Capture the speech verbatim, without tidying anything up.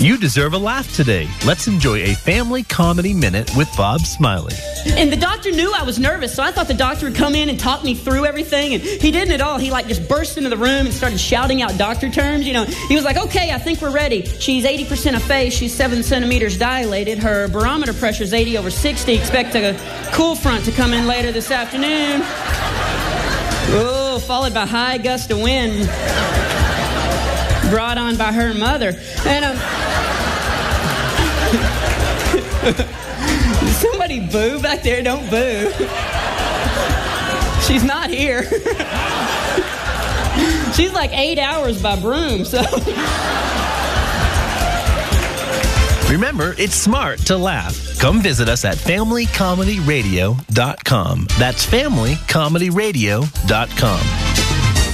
You deserve a laugh today. Let's enjoy a family comedy minute with Bob Smiley. And the doctor knew I was nervous, so I thought the doctor would come in and talk me through everything, and he didn't at all. He like just burst into the room and started shouting out doctor terms. You know, he was like, okay, I think we're ready. She's eighty percent of face. She's seven centimeters dilated. Her barometer pressure is eighty over sixty. Expect a cool front to come in later this afternoon. Oh, followed by high gust of wind brought on by her mother. And um, somebody boo back there. Don't boo. She's not here. She's like eight hours by broom, so. Remember, it's smart to laugh. Come visit us at family comedy radio dot com. That's family comedy radio dot com.